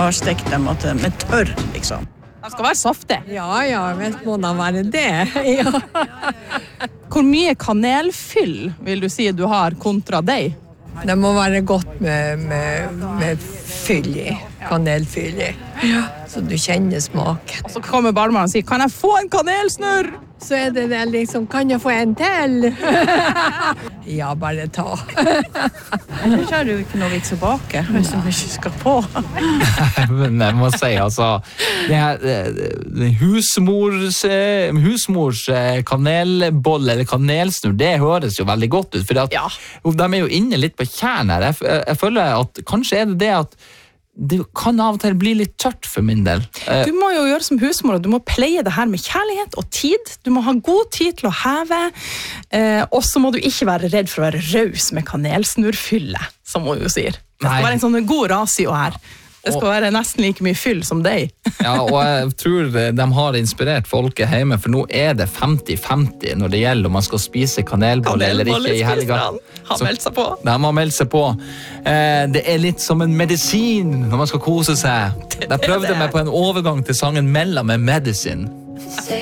Har stekt dem med tørr, liksom. De skal være saftig. Ja, vet må da være det. Ja. Hvor mye kanelfyll vil du si du har kontra deg? Det må være godt med fyll i, kanelfyll i, så du kjenner smaken. Og så kommer barnemannen og sier, kan jeg få en kanelsnurr? Så det liksom, kan jeg få en til? Ja, bare ta. Ellers er det jo ikke noe vits å bake, hvis du ikke skal på. Men jeg må si, altså, husmors kanelbolle eller kanelsnurr, det høres jo veldig godt ut, for de er jo inne litt på kjern her. Jeg føler at kanskje er det at det kan av og til bli litt tørt for min del. Du må jo gjøre som husmor, du må pleie det her med kjærlighet og tid. Du må ha god tid til å heve, og så må du ikke være redd for å være raus med kanelsnurrfylle, som hun jo sier. Det skal være en sånn god ratio her. Det skal være nesten like mye fyll som deg. Ja, og jeg tror de har inspirert folket hjemme, for nå er det 50-50 når det gjelder om man skal spise kanelbolle eller ikke i helga. Har meldt seg på. De har meldt seg på. Det er litt som en medisin når man skal kose seg. Jeg prøvde meg på en overgang til sangen Mella med Medicine.